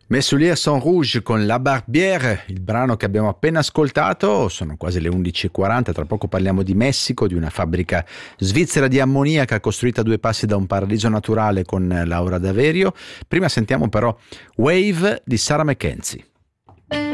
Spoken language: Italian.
Mesolier Son Rouge con La Barbière, il brano che abbiamo appena ascoltato. Sono quasi le 11:40, tra poco parliamo di Messico, di una fabbrica svizzera di ammoniaca costruita a due passi da un paradiso naturale con Laura Daverio. Prima sentiamo però Wave di Sara McKenzie.